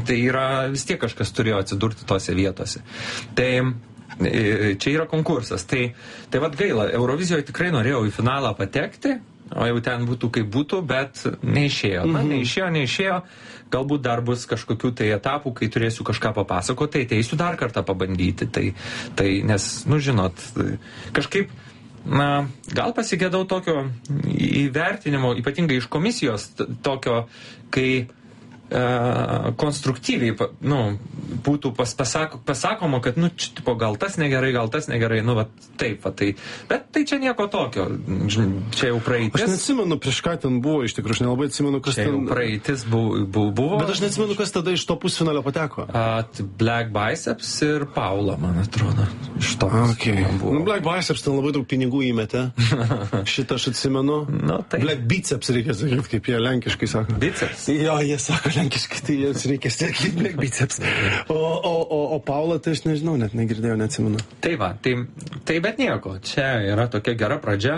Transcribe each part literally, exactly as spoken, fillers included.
tai yra vis tiek kažkas turėjo atsidurti tose vietose. Tai čia yra konkursas. Tai, tai vat gaila, Eurovizijoje tikrai norėjau į finalą patekti, o jau ten būtų kaip būtų, bet neišėjo. Na, neišėjo, neišėjo. Galbūt dar bus kažkokių tai etapų, kai turėsiu kažką papasakoti, tai teisiu dar kartą pabandyti. Tai, tai nes, nu, žinot, kažkaip, na, gal pasigėdau tokio įvertinimo, ypatingai iš komisijos, tokio, kai e, konstruktyviai, nu, būtų pas, pasako, pasakoma, kad, nu, čia, tipo, gal tas negerai, gal tas negerai, nu, va, taip, va, tai, bet tai čia nieko tokio, čia jau praeitis. Aš neatsimenu, prieš ką ten buvo, iš tikrųjų, aš nelabai atsimenu, kas čia ten... Čia jau praeitis buvo, buvo. Bet aš neatsimenu, kas tada iš to pusfinalio pateko. At Black Biceps ir Paula, man atrodo, iš to. Okay. Nu, Black Biceps ten labai daug pinigų įmetė. Šitą aš atsimenu. Nu, tai... Black Biceps reikia sakyti, kaip jie lenkiškai sako. Biceps? Jo, jie sako lenkiškai, tai jiems reikia sakyti Black Biceps. O, o, o, o Paula, tai aš nežinau, net negirdėjau, neatsimenu. Tai va, tai, tai bet nieko, čia yra tokia gera pradžia,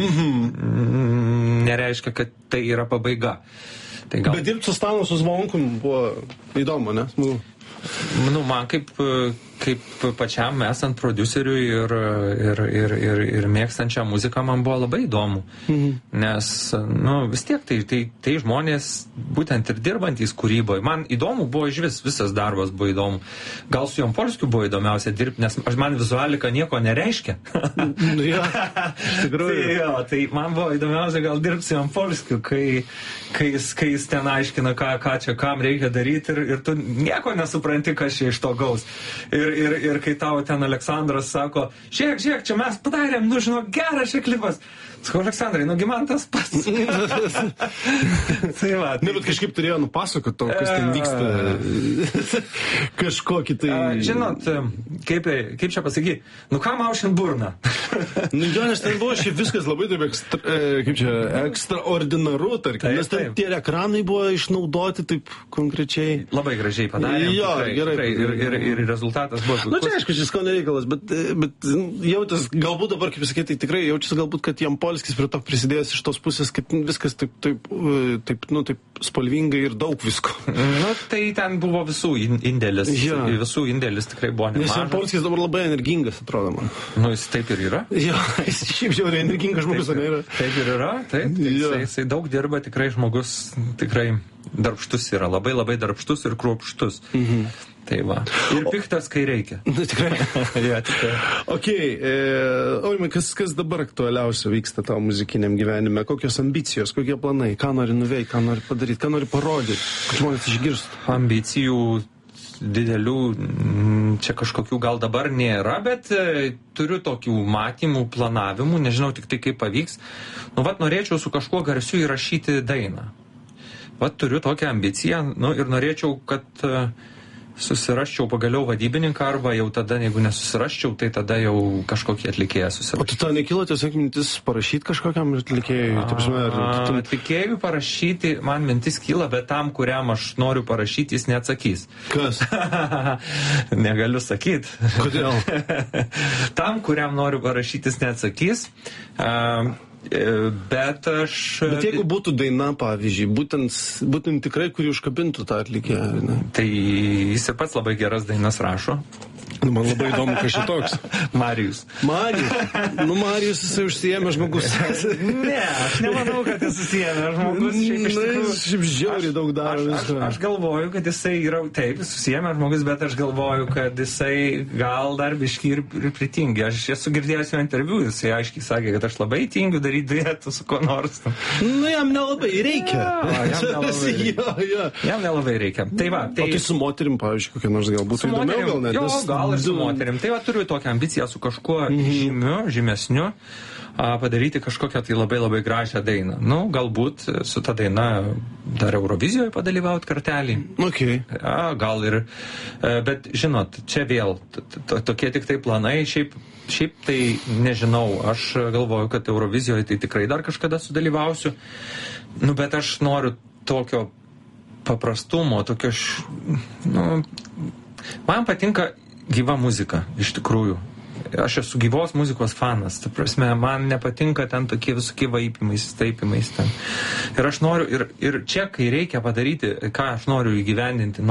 Mhm. nereiškia, kad tai yra pabaiga. Tai gal... Bet dirbti su Stanu, su Zvonkum buvo įdomu, ne? Nu, nu man kaip, kaip pačiam esant produceriui ir, ir, ir, ir, ir mėgstančią muziką man buvo labai įdomu. Mhm. Nes, nu, vis tiek tai, tai, tai žmonės būtent ir dirbantys kūryboje. Man įdomu buvo iš vis, visas darbas buvo įdomu. Gal su Jampolskiu buvo įdomiausia dirbti, nes man vizualika nieko nereiškia. Ja, iš tikrųjų. Tai, jo, tai man buvo įdomiausia gal dirbti su Jampolskiu, kai, kai, jis, kai jis ten aiškina, ką, ką čia kam reikia daryti ir, ir tu nieko nesupranti, kas čia iš to gaus. Ir Ir, ir kai tau ten Aleksandras sako, žiūrėk, žiūrėk, čia mes padarėm, nu, žinau, geras čia klipas. Sakau, Aleksandrai, nugi man tas pats. Tai va. Ne, bet kažkaip turėjo nupasakoti to, kas ten vyksta. Kažkokį tai... A, žinot, kaip, kaip čia pasakyti, nu ką maušint burną? Nu, jo, nes ten buvo šiaip viskas labai taip ekstra, kaip čia, ekstraordinaru, tarkim, nes ten tie ekranai buvo išnaudoti taip konkrečiai. Labai gražiai padarėm. Jo, tikrai, gerai. Tikrai, ir, ir, ir rezultatas buvo puikus. Nu, čia aišku, šis skonio reikalas, bet, bet jautis, galbūt dabar, kaip sakyti, tai tikrai jaučiasi galbūt, kad Jampolskis prie to prisidėjęs iš tos pusės, kad viskas taip, taip, taip, nu, taip spalvingai ir daug visko. Nu, tai ten buvo visų indėlis. Ja. Visų indėlis tikrai buvo nemažas. Nes Jampolskis dabar labai energingas, atrodo man. Nu, jis taip ir yra. Jo, jis šiaip žiauriai energingas žmogus, ar ne yra? Taip ir yra, taip. Ja. Jisai, jisai daug dirba, tikrai žmogus, tikrai darbštus yra, labai labai darbštus ir kruopštus. Mhm. Tai va. Ir piktas, kai reikia. Na, tikrai. Ja, tikrai. Ok, e, Aurimai, kas, kas dabar aktualiausia vyksta tavo muzikiniam gyvenime? Kokios ambicijos, kokie planai? Ką nori nuveikti, ką nori padaryti, ką nori parodyti, kad žmonės išgirstų? Ambicijų didelių čia kažkokių gal dabar nėra, bet e, turiu tokių matymų, planavimų, nežinau tik tai kaip pavyks. Nu, vat norėčiau su kažkuo garsiu įrašyti dainą. Vat turiu tokią ambiciją, nu, ir norėčiau, kad e, susiraščiau pagaliau vadybininką, arba jau tada, jeigu nesusiraščiau, tai tada jau kažkokį atlikėją susiraščiau. O tu tą nekilo tiesiog mintis parašyti kažkokiam atlikėjui? Tu... Atlikėjui parašyti man mintis kyla, bet tam, kuriam aš noriu parašyti, jis neatsakys. Kas? Negaliu sakyti. Kodėl? Tam, kuriam noriu parašyti, jis neatsakys. Uh, Bet aš... Bet jeigu būtų daina, pavyzdžiui, būtent, būtent tikrai, kuri užkabintų tą atlikėją, ne? Tai jis ir pats labai geras dainas rašo. Nu, man labai įdomu, kas šitoks. Marijus. Marijus. Nu, Marijus jisai užsijėmė žmogus. Ne, aš nemanau, kad jis užsijėmė žmogus. Šiaip iš tikrųjų... Šiaip žiauriai daug daro aš, aš, aš galvoju, kad jisai yra, taip, jis užsijėmė žmogus, bet aš galvoju, kad jisai gal dar biškį ir, ir pritingi. Aš esu girdėjęs jo interviu, jisai aiškiai sakė, kad aš labai tingiu daryti duetų su kuo nors. Nu, jam nelabai reikia. Ja, jam nelabai reikia. jo, jo. Jam nelabai reikia. Tai va, tai... O tai su moterim, pavyzdžiui, kokia nors gal būtų įdomiau, gal net? Jo, gal ir su moterim. Tai va, turiu tokią ambiciją su kažkuo mm-hmm. žymiu, žymesniu, a, padaryti kažkokią tai labai labai gražią dainą. Nu, galbūt su ta daina dar Eurovizijoje padalyvauti kartelį. Okay. A, gal ir, bet žinot, čia vėl tokie tik tai planai, šiaip, šiaip tai nežinau, aš galvoju, kad Eurovizijoje tai tikrai dar kažkada sudalyvausiu, nu, bet aš noriu tokio paprastumo, tokio, š... nu, man patinka gyva muzika, iš tikrųjų. Aš esu gyvos muzikos fanas, ta prasme, man nepatinka ten tokie visokie vaipimais, staipimais ten. Ir aš noriu, ir, ir čia, kai reikia padaryti, ką aš noriu įgyvendinti,